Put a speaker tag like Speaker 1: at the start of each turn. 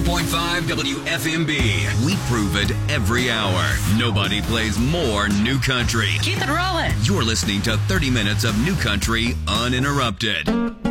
Speaker 1: 94.5 WFMB. We prove it every hour. Nobody plays more new country.
Speaker 2: Keep it rolling.
Speaker 1: You're listening to 30 minutes of new country uninterrupted.